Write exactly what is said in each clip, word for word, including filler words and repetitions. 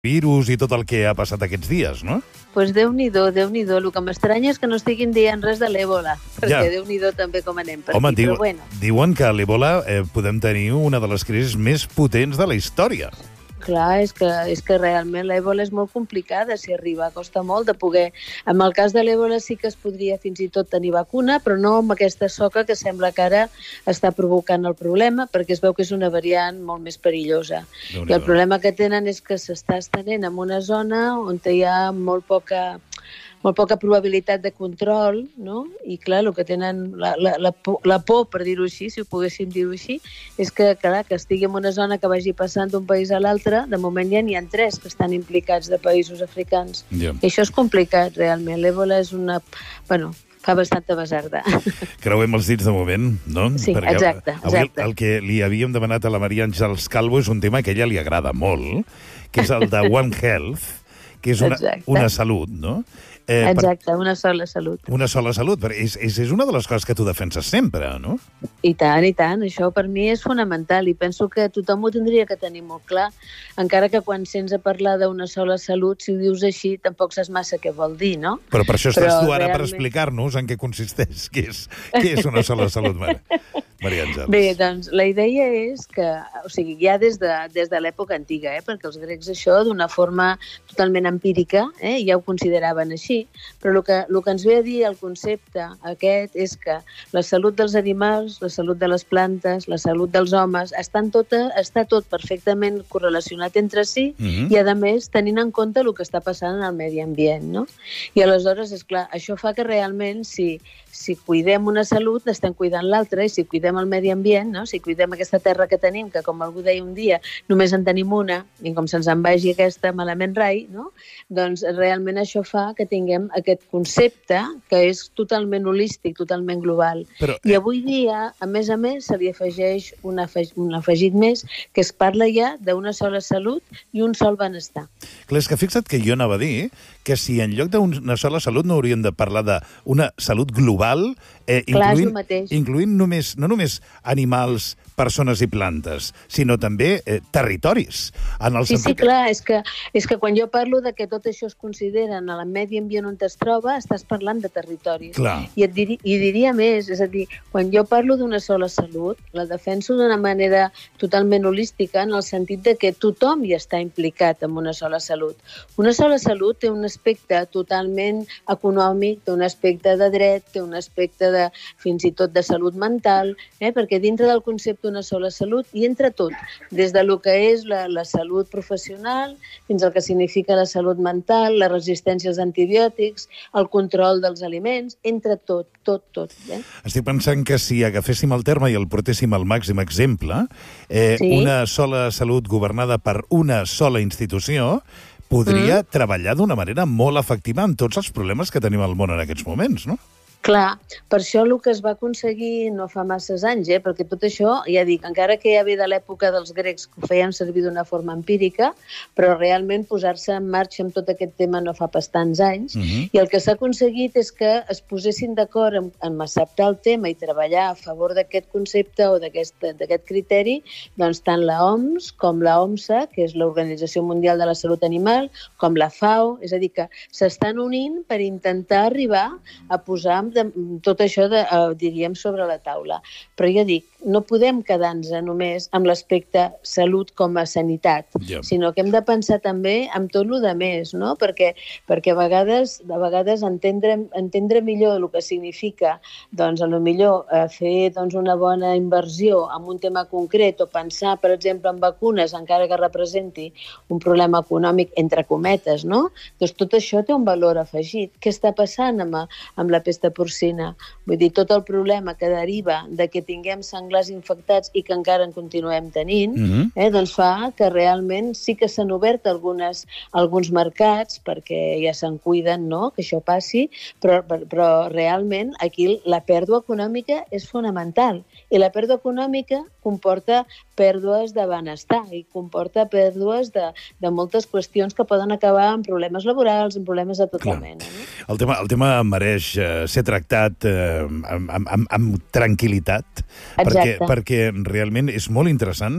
virus i tot el que ha passat aquests dies, no? Doncs pues Déu-n'hi-do, Déu-n'hi-do. El que m'estranya és que no estiguin dient res de l'èbola, perquè Ja. Déu-n'hi-do també com anem per Home, aquí, diu, però bueno. diuen que a l'Ebola eh, podem tenir una de les crisis més potents de la història. Clar, és que, és que realment l'èbola és molt complicada si arriba, costa molt de poder... En el cas de l'èbola sí que es podria fins i tot tenir vacuna, però no amb aquesta soca que sembla que ara està provocant el problema, perquè es veu que és una variant molt més perillosa. I el problema que tenen és que s'està estenent en una zona on hi ha molt poca... molt poca probabilitat de control, no? I clar, el que tenen, la, la, la, por, la por, per dir-ho així, si ho poguéssim dir-ho així, és que, clar, que estigui en una zona que vagi passant d'un país a l'altre, de moment ja n'hi ha tres que estan implicats de països africans. Ja. I això és complicat, realment. L'èbola és una... Bueno, fa bastanta basarda. Creuem els dits de moment, no? Sí, Perquè exacte, avui exacte. el que li havíem demanat a la Maria Àngels Calvo és un tema que a ella li agrada molt, que és el de One Health, que és una, una salut, no? Eh, Exacte, per... una sola salut. Una sola salut, però és, és, és una de les coses que tu defenses sempre, no? I tant, i tant. Això per mi és fonamental i penso que tothom ho tindria que tenir molt clar, encara que quan sents a parlar d'una sola salut, si ho dius així, tampoc saps massa què vol dir, no? Però per això estàs però tu ara realment... per explicar-nos en què consisteix, què és, què és una sola salut, Maria, Maria Àngels. Bé, doncs la idea és que, o sigui, ja des de, des de l'època antiga, eh, perquè els grecs això d'una forma totalment empírica, eh, ja ho consideraven així, però el que, el que ens ve a dir el concepte aquest és que la salut dels animals, la salut de les plantes, la salut dels homes, estan tota, està tot perfectament correlacionat entre si mm-hmm. i, a més, tenint en compte el que està passant en el medi ambient, no? I aleshores, és clar, això fa que realment, si, si cuidem una salut, estem cuidant l'altra, i si cuidem el medi ambient, no? Si cuidem aquesta terra que tenim, que com algú deia un dia, només en tenim una, i com se'ns en vagi aquesta malament rai, no? Doncs realment això fa que tinguem aquest concepte que és totalment holístic, totalment global. Però, eh... I avui dia, a més a més, se li afegeix un, afeg... un afegit més, que es parla ja d'una sola salut i un sol benestar. Clar, és que fixa't que jo anava a dir que si en lloc d'una sola salut no hauríem de parlar d'una salut global, eh, Clar, incluint, incluint només, no només animals, persones i plantes, sinó també eh, territoris. En el sí, sentit sí, clar, és que, és que quan jo parlo de que tot això es considera en el medi ambient on es troba, estàs parlant de territoris. Clar. I, et diri, I diria més, és a dir, quan jo parlo d'una sola salut, la defenso d'una manera totalment holística, en el sentit de que tothom hi està implicat en una sola salut. Una sola salut té un aspecte totalment econòmic, té un aspecte de dret, té un aspecte de, fins i tot de salut mental, eh? Perquè dintre del concepte d'una sola salut hi entra tot, des de lo que és la, la salut professional fins al que significa la salut mental, la resistència als antibiòtics, el control dels aliments, entra tot, tot, tot. Eh? Estic pensant que si agaféssim el terme i el portéssim al màxim exemple, eh, sí. una sola salut governada per una sola institució podria mm. treballar d'una manera molt efectiva en tots els problemes que tenim al món en aquests moments, no? Clar, per això el que es va aconseguir no fa masses anys, eh? Perquè tot això, ja dic, encara que ja ve de l'època dels grecs que ho feien servir d'una forma empírica, però realment posar-se en marxa amb tot aquest tema no fa pas tants anys, uh-huh. i el que s'ha aconseguit és que es posessin d'acord en, en acceptar el tema i treballar a favor d'aquest concepte o d'aquest criteri, doncs tant la O M S com la O M S A, que és l'Organització Mundial de la Salut Animal, com la F A O, és a dir, que s'estan unint per intentar arribar a posar de, tot això, de, eh, diríem, sobre la taula. Però jo dic, no podem quedar-nos només amb l'aspecte salut com a sanitat, yeah. sinó que hem de pensar també amb tot el de més, no? Perquè, perquè a vegades, a vegades entendre, entendre millor el que significa, doncs, a lo millor eh, fer doncs, una bona inversió en un tema concret o pensar, per exemple, en vacunes, encara que representi un problema econòmic, entre cometes, no? Doncs tot això té un valor afegit. Què està passant amb, amb la pesta porcina? Vull dir, tot el problema que deriva de que tinguem senglars infectats i que encara en continuem tenint, mm-hmm. eh, doncs fa que realment sí que s'han obert algunes, alguns mercats perquè ja se'n cuiden, no?, que això passi, però, però realment aquí la pèrdua econòmica és fonamental. I la pèrdua econòmica comporta pèrdues de benestar i comporta pèrdues de, de moltes qüestions que poden acabar en problemes laborals, en problemes de tota mena. No? El tema, el tema mereix eh, ser tractat eh, amb, amb, amb tranquil·litat, perquè, perquè realment és molt interessant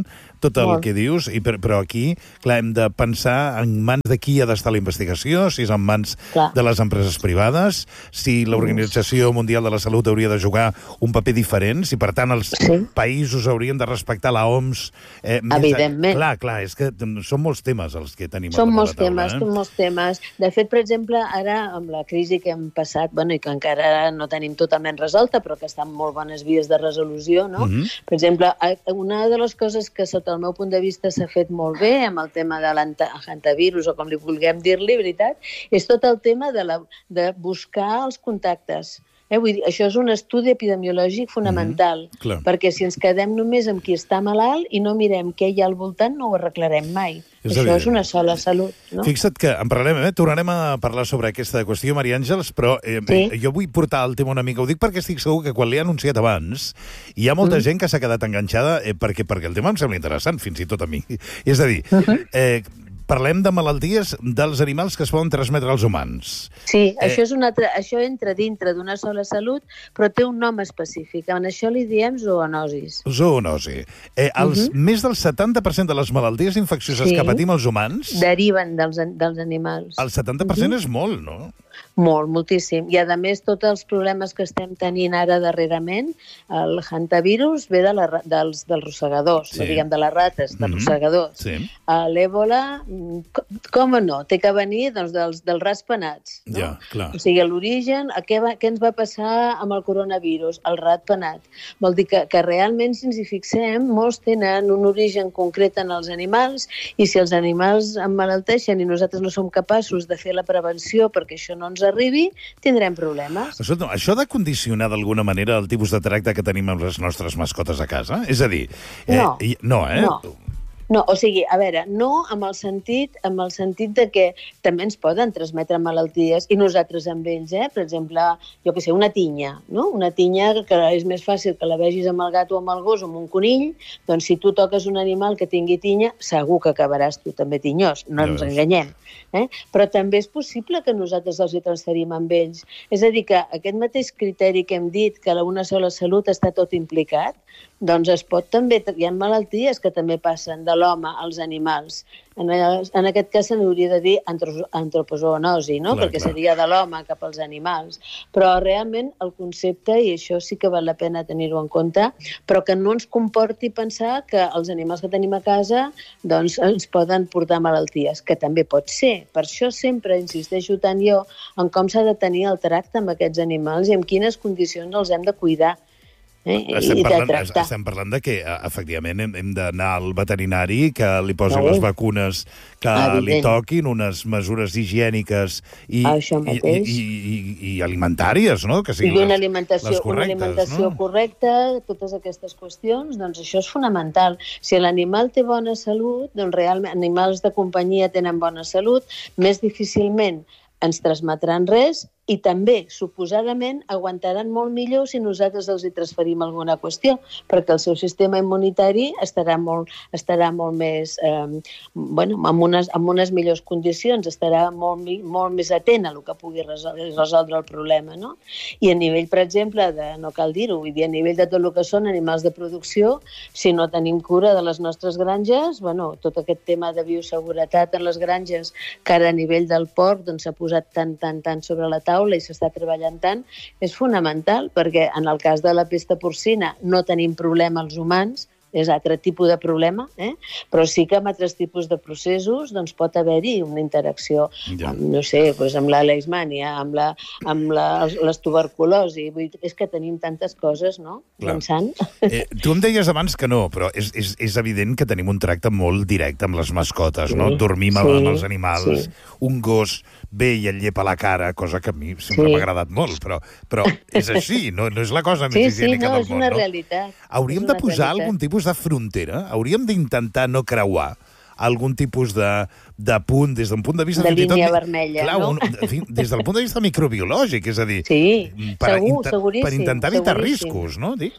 tot el Molt. que dius, i per, però aquí, clar, hem de pensar en mans de qui ha d'estar la investigació, si és en mans clar. de les empreses privades, si l'Organització Mundial de la Salut hauria de jugar un paper diferent, si per tant els Sí. països haurien de respectar la O M S. Eh, més Evidentment. A... Clar, clar, és que són molts temes els que tenim Són a molts la taula, temes, eh? són molts temes. De fet, per exemple, ara, amb la crisi que hem passat, bueno, i que encara no tenim totalment resolta, però que està en molt bones vies de resolució, no? Mhm. Per exemple, una de les coses que, sota el meu punt de vista, s'ha fet molt bé amb el tema de l'hantavirus, o com li vulguem dir-li, veritat, és tot el tema de, la, de buscar els contactes. Eh, vull dir, això és un estudi epidemiològic fonamental, Mm-hmm, clar. perquè si ens quedem només amb qui està malalt i no mirem què hi ha al voltant, no ho arreglarem mai. És Això evident. és una sola salut, no? Fixa't que en parlarem, eh? Tornarem a parlar sobre aquesta qüestió, Maria Àngels, però eh, Sí. eh, jo vull portar el tema una mica. Ho dic perquè estic segur que quan l'he anunciat abans hi ha molta Mm. gent que s'ha quedat enganxada eh, perquè, perquè el tema em sembla interessant, fins i tot a mi. És a dir, Uh-huh. eh, parlem de malalties dels animals que es poden transmetre als humans. Sí, Eh, això, és una altra, això entra dintre d'una sola salut, però té un nom específic. En això li diem zoonosis. Zoonosi. Eh, els, Mhm. Més del setanta per cent de les malalties infeccioses Sí. que patim els humans, Deriven dels, an- dels animals. el setanta per cent és molt, no? Molt, moltíssim. I, a més, tots els problemes que estem tenint ara darrerament, el hantavirus ve de la, ra- dels, dels rosegadors, Sí. no diguem de les rates, dels Mhm. rosegadors. Sí. Uh, L'èbola, mm, co- com no? Té que venir doncs, dels, dels rats penats. No? Ja, clar. O sigui, l'origen, a què, va, què ens va passar amb el coronavirus? El rat penat. Vol dir que, que realment, si ens hi fixem, molts tenen un origen concret en els animals, i si els animals emmalalteixen i nosaltres no som capaços de fer la prevenció perquè això no ens arribi, tindrem problemes. Escolta, això ha de condicionar d'alguna manera el tipus de tracte que tenim amb les nostres mascotes a casa? És a dir... Eh, No. i- no, eh? No. No, o sigui, a veure, no amb el sentit amb el sentit de que també ens poden transmetre malalties, i nosaltres amb ells, eh? Per exemple, jo què sé, una tinya, no? Una tinya que és més fàcil que la vegis amb el gat o amb el gos o amb un conill, doncs si tu toques un animal que tingui tinya, segur que acabaràs tu també tinyós, no Ja ens veus. enganyem. Eh? Però també és possible que nosaltres els hi transferim amb ells. És a dir, que aquest mateix criteri que hem dit, que la una sola salut està tot implicat, doncs es pot també... Hi ha malalties que també passen de l'home als animals. En, el, en aquest cas se n'hauria de dir antro, antropozoonosi, no? Clar, Perquè clar. seria de l'home cap als animals. Però realment el concepte, i això sí que val la pena tenir-ho en compte, però que no ens comporti pensar que els animals que tenim a casa doncs, ens poden portar malalties, que també pot ser. Per això sempre insisteixo tant jo en com s'ha de tenir el tracte amb aquests animals i en quines condicions els hem de cuidar. Eh? Estem I de parlant, tractar. estem parlant de que, eh, efectivament, hem, hem d'anar al veterinari, que li posi No. les vacunes que Evident. li toquin, unes mesures higièniques i, Això i, mateix. i, i, i alimentàries, no? Que I siguin d'una les- alimentació, les una correctes, alimentació no? correcta, totes aquestes qüestions, doncs això és fonamental. Si l'animal té bona salut, doncs realment animals de companyia tenen bona salut, més difícilment ens transmetran res, i també, suposadament, aguantaran molt millor si nosaltres els hi transferim alguna qüestió, perquè el seu sistema immunitari estarà molt, estarà molt més, eh, bueno, amb unes, amb unes millors condicions, estarà molt, mi- molt més atent a el que pugui resoldre, resoldre el problema, no? I a nivell, per exemple, de, no cal dir-ho, vull dir, a nivell de tot el que són animals de producció, si no tenim cura de les nostres granges, bueno, tot aquest tema de bioseguretat en les granges, que ara a nivell del porc doncs, s'ha posat tant, tant, tant sobre la taula i s'està treballant tant, és fonamental, perquè en el cas de la pesta porcina no tenim problema els humans, és altre tipus de problema, eh? Però sí que amb altres tipus de processos doncs pot haver-hi una interacció, Ja. amb, no sé, doncs amb la leishmania, amb, la, amb la, les tuberculosi, vull dir, és que tenim tantes coses, no? Clar. Pensant. Eh, tu em deies abans que no, però és, és, és evident que tenim un tracte molt directe amb les mascotes, Sí, no? Dormim amb, sí, amb els animals, sí. un gos ve i et llepa la cara, cosa que a mi sempre Sí. m'ha agradat molt, però, però és així, no, no és la cosa Sí, més sí, higiènica no, del és món, una no? realitat. Hauríem És de una posar realitat. algun tipus de frontera? Hauríem d'intentar no creuar algun tipus de, de punt, des d'un punt de vista... De fins i tot línia mi- vermella, clar, no? un, en fi, des del punt de vista microbiològic, és a dir... Sí, per, segur, inter- seguríssim. per intentar evitar seguríssim. riscos, no, dic?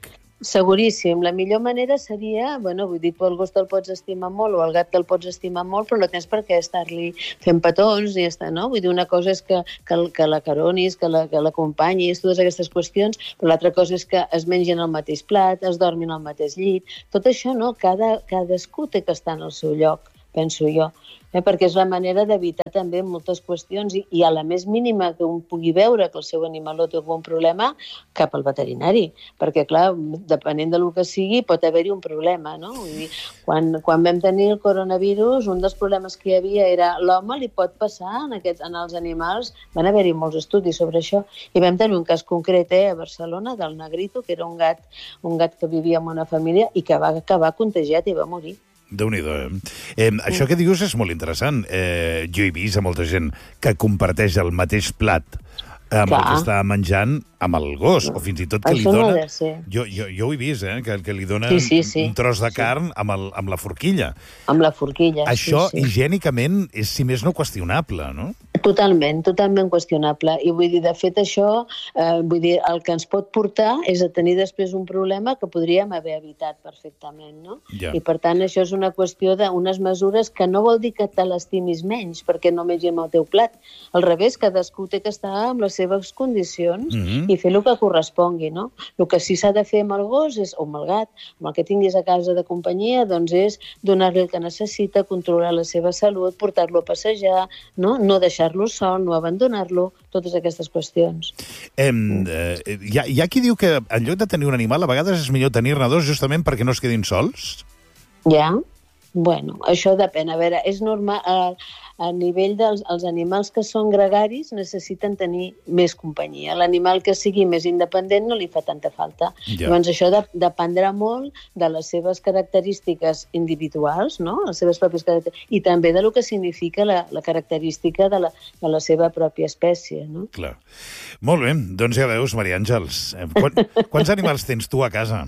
Seguríssim. La millor manera seria, bueno, vull dir, tu el gos te'l pots estimar molt o el gat te'l pots estimar molt, però no tens per què estar-li fent petons i estar, no? Vull dir, una cosa és que, que, que l'acaronis, que l'acompanyis, totes aquestes qüestions, però l'altra cosa és que es mengin al mateix plat, es dormin al mateix llit. Tot això, no? Cada, cadascú té que estar en el seu lloc, penso jo. Eh, perquè és la manera d'evitar també moltes qüestions i, i a la més mínima que un pugui veure que el seu animaló té algun problema, cap al veterinari. Perquè, clar, depenent del que sigui, pot haver-hi un problema, no? Vull dir, quan, quan vam tenir el coronavirus, un dels problemes que hi havia era l'home li pot passar en, aquest, en els animals. Van haver-hi molts estudis sobre això. I vam tenir un cas concret eh, a Barcelona del Negrito, que era un gat, un gat que vivia en una família i que va acabar contagiat i va morir. Déu-n'hi-do, eh? eh? Això que dius és molt interessant. Eh, jo he vist a molta gent que comparteix el mateix plat amb Clar. el que està menjant amb el gos, no. o fins i tot que Això li dona... No ha de ser. jo, jo, jo ho he vist, eh? Que, que li dona sí, sí, sí. un tros de sí. carn amb, el, amb la forquilla. Amb la forquilla, Això, sí, sí. higiènicament, és, si més no, qüestionable, no? Totalment, totalment qüestionable. I vull dir, de fet, això, eh, vull dir, el que ens pot portar és a tenir després un problema que podríem haver evitat perfectament, no? Ja. I, per tant, això és una qüestió d'unes mesures que no vol dir que te l'estimis menys perquè no mengis el teu plat. Al revés, cadascú té que estar amb les seves condicions Mm-hmm. i fer el que correspongui, no? El que sí s'ha de fer amb el gos, és, o amb el gat, amb el que tinguis a casa de companyia, doncs és donar-li el que necessita, controlar la seva salut, portar-lo a passejar, no? No deixar-lo sol, no abandonar-lo, totes aquestes qüestions. Eh, eh, hi, ha, hi ha qui diu que en lloc de tenir un animal, a vegades és millor tenir-ne dos justament perquè no es quedin sols? Ja? Bueno, això depèn. A veure, és normal... A, a nivell dels els animals que són gregaris necessiten tenir més companyia. L'animal que sigui més independent no li fa tanta falta. Ja. Llavors això de, dependrà molt de les seves característiques individuals, no? Les seves pròpies característiques, i també de lo que significa la, la característica de la, de la seva pròpia espècie, no? Clar. Molt bé, doncs ja veus, Maria Àngels. Quan, quants animals tens tu a casa?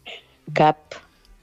Cap.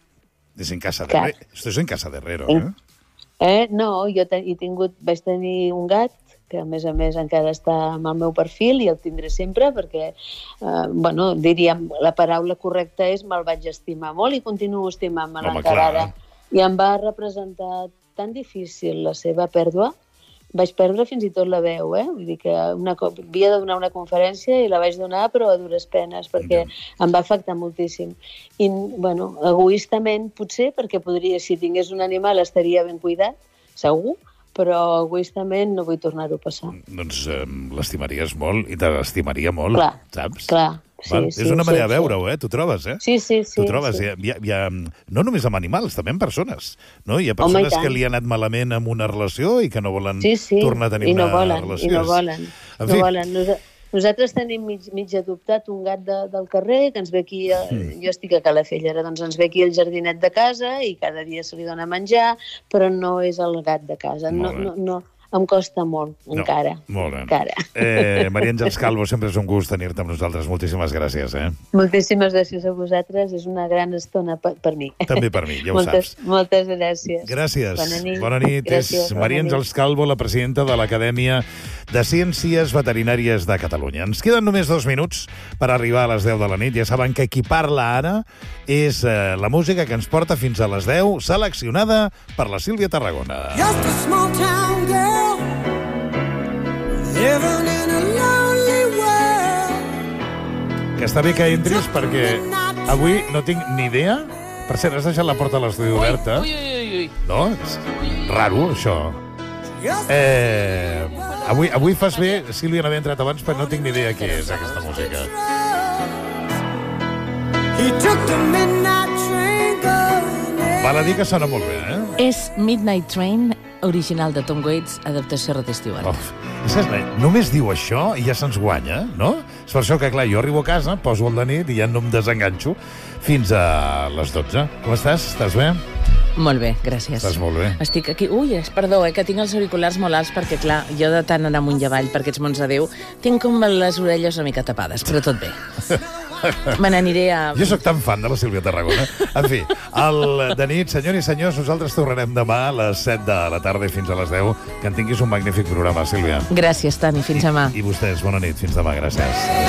És en casa de... Esto es en casa de Herrero, eh? Eh, no, jo te, he tingut, vaig tenir un gat que a més a més encara està amb el meu perfil i el tindré sempre perquè, eh, bueno, diríem, la paraula correcta és me'l vaig estimar molt i continuo estimant-me'l encara ara. I em va representar tan difícil la seva pèrdua, vaig perdre fins i tot la veu, eh? Vull dir que una, havia de donar una conferència i la vaig donar, però a dures penes, perquè yeah. em va afectar moltíssim. I, bueno, egoistament, potser, perquè podria, si tingués un animal estaria ben cuidat, segur, però egoistament no vull tornar-ho a passar. Doncs eh, l'estimaries molt i te l'estimaria molt, clar, saps? Clar, sí, Val? sí. És una sí, manera sí, de veure-ho, eh? Tu trobes, eh? Sí, sí, sí. Tu trobes, sí. Hi ha, hi ha, no només amb animals, també amb persones. No? Hi ha persones Home, que li han anat malament amb una relació i que no volen sí, sí. tornar a tenir no una volen, relació. I no volen, en no fi. volen. Nos Nosaltres tenim mig, mig adoptat un gat de, del carrer que ens ve aquí, a, mm. jo estic a Calafell, doncs ens ve aquí al jardinet de casa i cada dia se li dona menjar, però no és el gat de casa. No, no, no, em costa molt, no, encara. Molt bé. Encara. Eh, Maria Àngels Calvo, sempre és un gust tenir-te amb nosaltres. Moltíssimes gràcies. Eh? Moltíssimes gràcies a vosaltres. És una gran estona per, per mi. També per mi, ja ho moltes, saps. Moltes gràcies. Gràcies. Bona nit. Bona nit. Gràcies, és Maria Àngels Calvo, la presidenta de l'Acadèmia de Ciències Veterinàries de Catalunya. Ens queden només dos minuts per arribar a les deu de la nit. Ja saben que qui parla ara és eh, la música que ens porta fins a les deu, seleccionada per la Sílvia Tarragona. Just a small town girl living in a lonely world. Que està bé que entris perquè avui no tinc ni idea. Per cert, has deixat la porta de l'estudi oberta. Ui, ui, ui, ui. No? És raro, això. Eh, avui, avui fas bé, Sílvia, n'havia entrat abans, però no tinc ni idea què és aquesta música. He took the midnight train going. Val a dir que sona molt bé, eh? És Midnight Train, original de Tom Waits, adaptació Rod Stewart. Oh, és que només diu això i ja se'ns guanya, no? És per això que, clar, jo arribo a casa, poso el de nit i ja no em desenganxo fins a les dotze. Com estàs? Estàs bé? Molt bé, gràcies. Estàs molt bé. Estic aquí... Ui, és, perdó, eh, que tinc els auriculars molt alts perquè, clar, jo de tant anar amunt i avall per aquests mons de Déu, tinc com les orelles una mica tapades, però tot bé. Me n'aniré a... Jo sóc tan fan de la Sílvia Tarragona. En fi, el de nit, senyors i senyors, nosaltres tornarem demà a les set de la tarda i fins a les deu. Que en tinguis un magnífic programa, Sílvia. Gràcies, Tani. Fins demà. I, i vostès, bona nit. Fins demà. Gràcies.